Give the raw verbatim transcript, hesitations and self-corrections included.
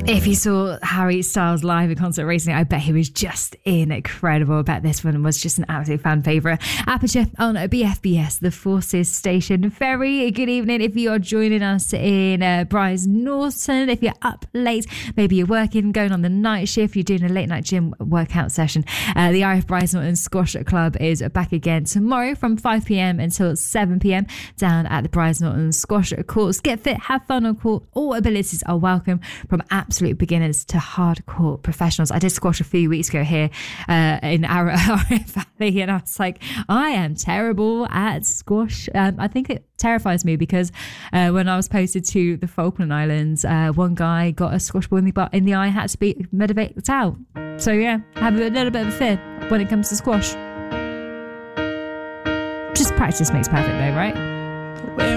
If you saw Harry Styles live in concert recently, I bet he was just incredible. I bet this one was just an absolute fan favourite. Aperture on B F B S, the Forces Station. Very good evening if you are joining us in uh, Brize Norton. If you're up late, maybe you're working, going on the night shift, you're doing a late night gym workout session. Uh, the I F Brize Norton Squash Club is back again tomorrow from five p.m. until seven p.m. down at the Brize Norton Squash Courts. Get fit, have fun on court. All abilities are welcome, from absolute beginners to hardcore professionals. I did squash a few weeks ago here uh, in our Valley, and I was like, I am terrible at squash. Um, I think it terrifies me because uh, when I was posted to the Falkland Islands, uh, one guy got a squash ball in the butt in the eye, had to be medivated out. So yeah, I have a little bit of a fear when it comes to squash. Just practice makes perfect though, right?